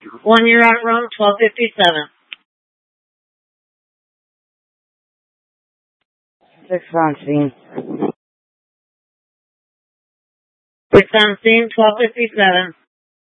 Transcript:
1 year out room, 1257. 6 on scene. 6 on scene, 1257.